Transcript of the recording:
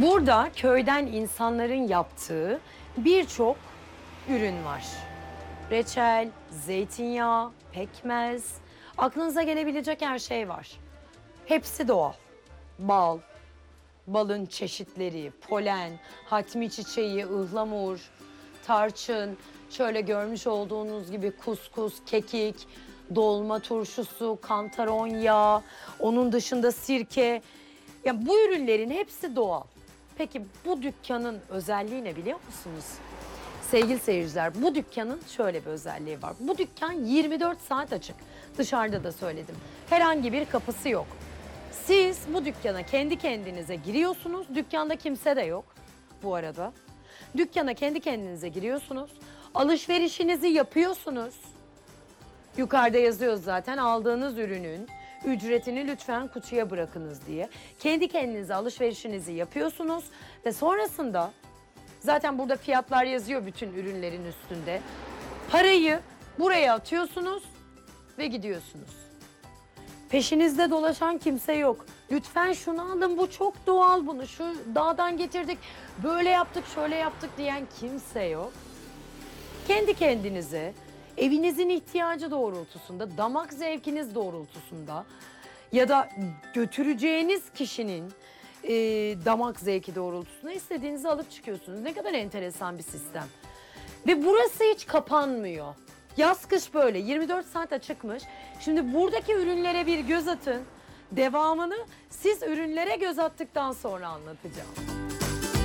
Burada köyden insanların yaptığı birçok ürün var. Reçel, zeytinyağı, pekmez, aklınıza gelebilecek her şey var. Hepsi doğal. Bal, balın çeşitleri, polen, hatmi çiçeği, ıhlamur, tarçın, şöyle görmüş olduğunuz gibi kuskus, kekik, dolma turşusu, kantaron yağı, onun dışında sirke. Ya bu ürünlerin hepsi doğal. Peki bu dükkanın özelliği ne biliyor musunuz? Sevgili seyirciler, bu dükkanın şöyle bir özelliği var. Bu dükkan 24 saat açık. Dışarıda da söyledim. Herhangi bir kapısı yok. Siz bu dükkana kendi kendinize giriyorsunuz. Dükkanda kimse de yok bu arada. Dükkana kendi kendinize giriyorsunuz. Alışverişinizi yapıyorsunuz. Yukarıda yazıyor zaten aldığınız ürünün ücretini lütfen kutuya bırakınız diye. Kendi kendinize alışverişinizi yapıyorsunuz ve sonrasında zaten burada fiyatlar yazıyor bütün ürünlerin üstünde. Parayı buraya atıyorsunuz ve gidiyorsunuz. Peşinizde dolaşan kimse yok. Lütfen şunu alın, bu çok doğal, bunu şu dağdan getirdik, böyle yaptık, şöyle yaptık diyen kimse yok. Kendi kendinize evinizin ihtiyacı doğrultusunda, damak zevkiniz doğrultusunda ya da götüreceğiniz kişinin damak zevki doğrultusunda istediğinizi alıp çıkıyorsunuz. Ne kadar enteresan bir sistem. Ve burası hiç kapanmıyor. Yaz kış böyle 24 saat açıkmış. Şimdi buradaki ürünlere bir göz atın. Devamını siz ürünlere göz attıktan sonra anlatacağım.